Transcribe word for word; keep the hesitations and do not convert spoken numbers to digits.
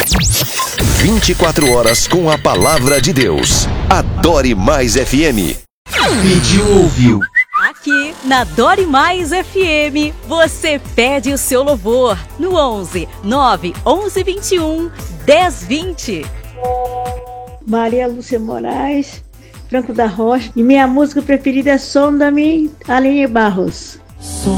vinte e quatro horas com a palavra de Deus. Adore Mais F M. Pediu, ouviu. Aqui na Adore Mais F M, você pede o seu louvor no onze nove onze vinte e um dez vinte. Maria Lúcia Moraes, Franco da Rocha, e minha música preferida é Sonda-me, Aline Barros.